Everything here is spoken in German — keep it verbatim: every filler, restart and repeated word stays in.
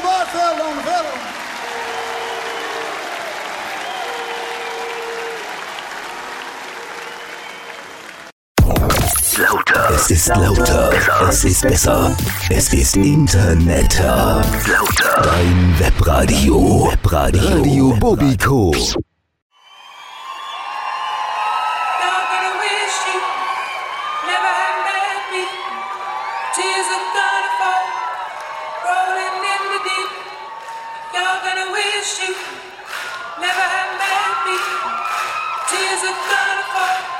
Bartfeld on the fiddle. Lauter. Es ist lauter. Es ist besser. Es ist Internetter. Lauter. Dein Webradio. Webradio. Radio Bobiko. Never have met me. Tears are gonna fall.